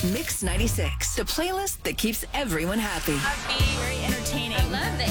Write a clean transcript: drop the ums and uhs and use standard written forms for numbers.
Mix 96, the playlist that keeps everyone happy. Very entertaining. I love